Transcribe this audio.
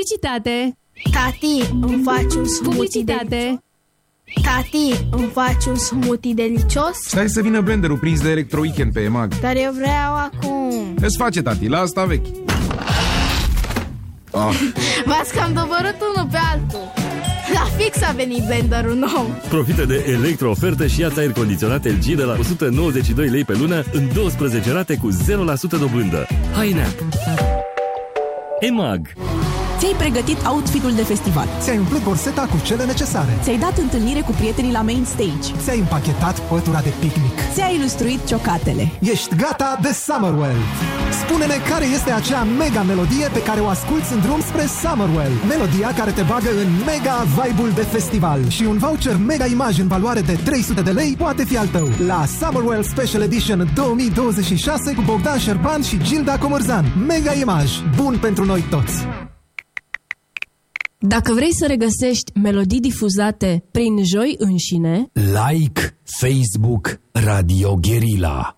Publicitate. Tati, îmi faci un smoothie Publicitate. Tati, îmi faci un smoothie delicios? Stai să vină blenderul prins de Electro Weekend pe EMAG. Dar eu vreau acum. Îți face, tati, la asta vechi. V-ați cam doborât unul pe altul. La fix a venit blenderul nou. Profită de electro-ofertă și ia-ți aer condiționat LG de la 192 lei pe lună în 12 rate cu 0% dobândă. Hai, Nap! EMAG. Ți-ai pregătit outfit-ul de festival. Ți-ai umplut borseta cu cele necesare. Ți-ai dat întâlnire cu prietenii la main stage. Ți-ai împachetat pătura de picnic. Ți-ai ilustruit ciocatele. Ești gata de Summerwell. Spune-ne care este acea mega melodie pe care o asculți în drum spre Summerwell. Melodia care te bagă în mega vibe-ul de festival. Și un voucher mega image în valoare de 300 de lei poate fi al tău. La Summerwell Special Edition 2026 cu Bogdan Șerban și Gilda Comărzan. Mega image. Bun pentru noi toți. Dacă vrei să regăsești melodii difuzate prin Joi înșine, Like Facebook Radio Guerilla.